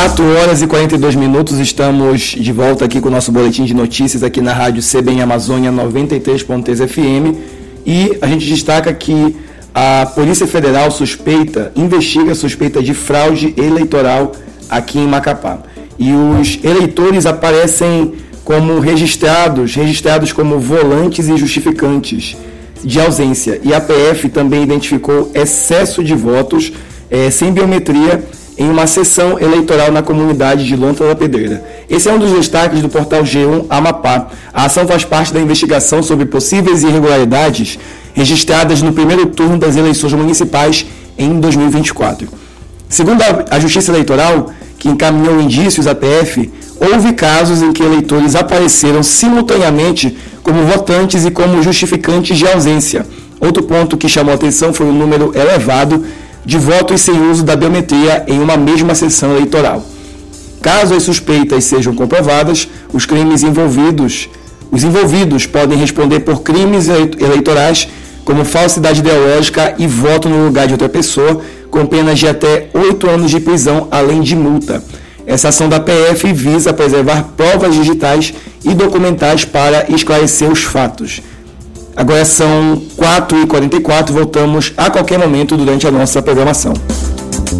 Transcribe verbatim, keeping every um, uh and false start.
quatro horas e quarenta e dois minutos, estamos de volta aqui com o nosso boletim de notícias aqui na rádio C B N Amazônia noventa e três ponto três F M, e a gente destaca que a Polícia Federal suspeita, investiga suspeita de fraude eleitoral aqui em Macapá. E os eleitores aparecem como registrados, registrados como volantes e justificantes de ausência. E a P F também identificou excesso de votos é, sem biometria em uma sessão eleitoral na comunidade de Lontra da Pedreira. Esse é um dos destaques do portal G um Amapá. A ação faz parte da investigação sobre possíveis irregularidades registradas no primeiro turno das eleições municipais em dois mil e vinte e quatro. Segundo a Justiça Eleitoral, que encaminhou indícios à P F, houve casos em que eleitores apareceram simultaneamente como votantes e como justificantes de ausência. Outro ponto que chamou a atenção foi o número elevado de votos sem uso da biometria em uma mesma sessão eleitoral. Caso as suspeitas sejam comprovadas, os crimes envolvidos, os envolvidos podem responder por crimes eleitorais como falsidade ideológica e voto no lugar de outra pessoa, com penas de até oito anos de prisão, além de multa. Essa ação da P F visa preservar provas digitais e documentais para esclarecer os fatos. Agora são quatro e quarenta e quatro, voltamos a qualquer momento durante a nossa programação.